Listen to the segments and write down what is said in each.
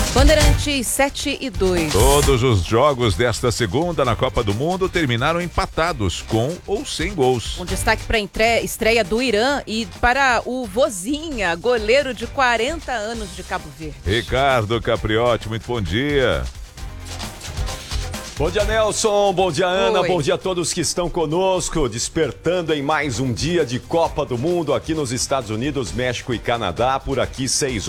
Bandeirantes 7-2. Todos os jogos desta segunda na Copa do Mundo terminaram empatados, com ou sem gols. Um destaque para a estreia do Irã e para o Vozinha, goleiro de 40 anos de Cabo Verde. Ricardo Capriotti, muito bom dia. Bom dia, Nelson. Bom dia, Ana. Oi. Bom dia a todos que estão conosco, despertando em mais um dia de Copa do Mundo aqui nos Estados Unidos, México e Canadá. Por aqui,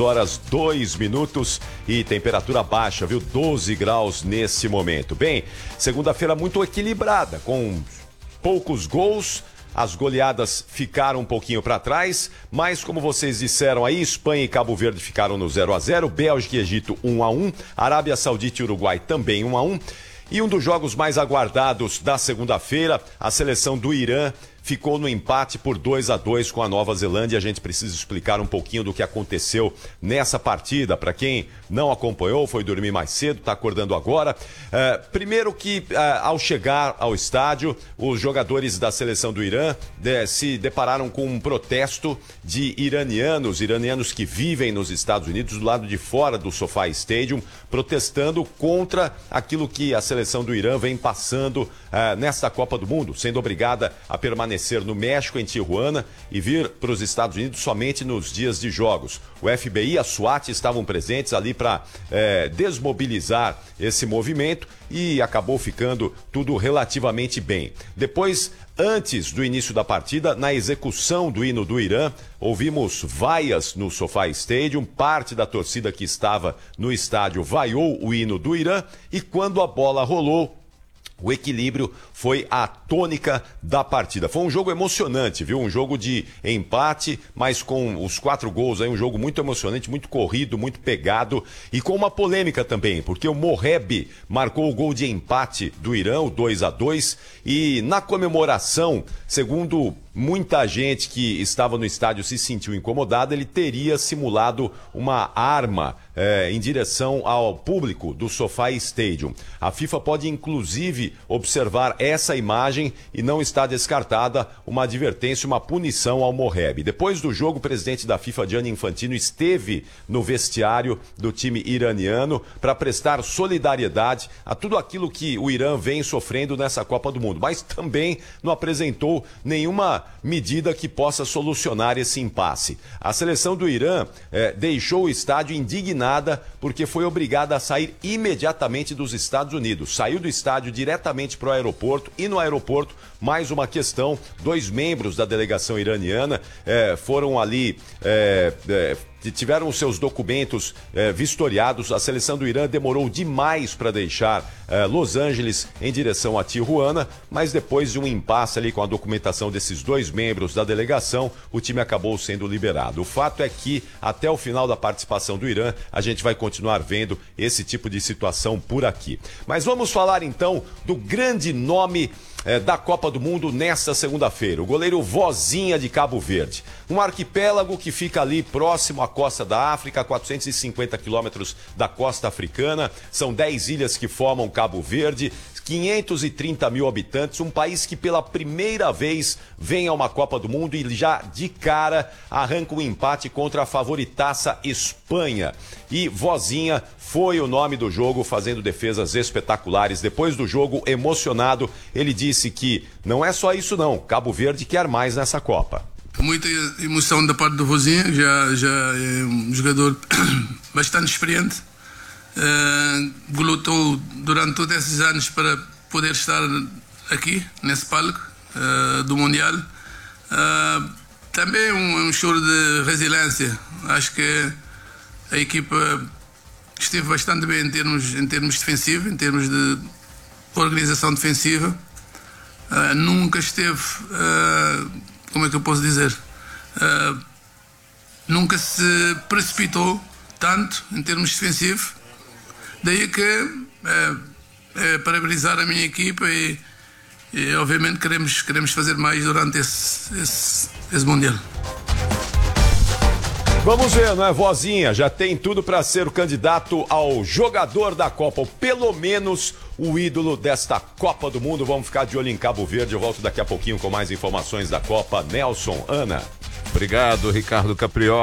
6h02 e temperatura baixa, viu? 12 graus nesse momento. Bem, segunda-feira muito equilibrada, com poucos gols. As goleadas ficaram um pouquinho para trás, mas como vocês disseram aí, Espanha e Cabo Verde ficaram no 0-0, Bélgica e Egito 1-1, Arábia Saudita e Uruguai também 1-1. E um dos jogos mais aguardados da segunda-feira, a seleção do Irã ficou no empate por 2-2 com a Nova Zelândia. A gente precisa explicar um pouquinho do que aconteceu nessa partida. Para quem não acompanhou, foi dormir mais cedo, está acordando agora. Primeiro que, ao chegar ao estádio, os jogadores da seleção do Irã se depararam com um protesto de iranianos que vivem nos Estados Unidos, do lado de fora do SoFi Stadium, protestando contra aquilo que a seleção do Irã vem passando nesta Copa do Mundo, sendo obrigada a permanecer no México, em Tijuana, e vir para os Estados Unidos somente nos dias de jogos. O FBI e a SWAT estavam presentes ali para desmobilizar esse movimento e acabou ficando tudo relativamente bem. Depois, antes do início da partida, na execução do hino do Irã, ouvimos vaias no SoFi Stadium, parte da torcida que estava no estádio vaiou o hino do Irã, e quando a bola rolou, o equilíbrio foi a tônica da partida. Foi um jogo emocionante, viu? Um jogo de empate, mas com os 4 gols aí, um jogo muito emocionante, muito corrido, muito pegado e com uma polêmica também, porque o Moheb marcou o gol de empate do Irã, o 2-2, e na comemoração, segundo muita gente que estava no estádio se sentiu incomodada, ele teria simulado uma arma em direção ao público do SoFi Stadium. A FIFA pode inclusive observar essa imagem e não está descartada uma advertência, uma punição ao Moheb. Depois do jogo, o presidente da FIFA, Gianni Infantino, esteve no vestiário do time iraniano para prestar solidariedade a tudo aquilo que o Irã vem sofrendo nessa Copa do Mundo, mas também não apresentou nenhuma medida que possa solucionar esse impasse. A seleção do Irã deixou o estádio indignada porque foi obrigada a sair imediatamente dos Estados Unidos. Saiu do estádio diretamente para o aeroporto, e no aeroporto, mais uma questão, 2 membros da delegação iraniana foram ali, tiveram os seus documentos vistoriados. A seleção do Irã demorou demais para deixar Los Angeles em direção a Tijuana, mas depois de um impasse ali com a documentação desses 2 membros da delegação, o time acabou sendo liberado. O fato é que até o final da participação do Irã, a gente vai continuar vendo esse tipo de situação por aqui. Mas vamos falar então do grande nome da Copa do Mundo nesta segunda-feira, o goleiro Vozinha de Cabo Verde. Um arquipélago que fica ali próximo à costa da África, a 450 quilômetros da costa africana. São 10 ilhas que formam Cabo Verde, 530 mil habitantes, um país que pela primeira vez vem a uma Copa do Mundo e já de cara arranca um empate contra a favoritaça Espanha. E Vozinha foi o nome do jogo, fazendo defesas espetaculares. Depois do jogo, emocionado, ele disse que não é só isso não, Cabo Verde quer mais nessa Copa. Muita emoção da parte do Vozinha, já é um jogador bastante experiente. Lutou durante todos esses anos para poder estar aqui, nesse palco do Mundial. Também um choro de resiliência. Acho que a equipa esteve bastante bem em termos defensivos, em termos de organização defensiva. Nunca esteve, como é que eu posso dizer, nunca se precipitou tanto em termos defensivos. Daí que parabenizar a minha equipa e obviamente queremos fazer mais durante esse Mundial. Vamos ver, não é, Vozinha? Já tem tudo para ser o candidato ao jogador da Copa, ou pelo menos o ídolo desta Copa do Mundo. Vamos ficar de olho em Cabo Verde. Eu volto daqui a pouquinho com mais informações da Copa. Nelson, Ana. Obrigado, Ricardo Capriotti.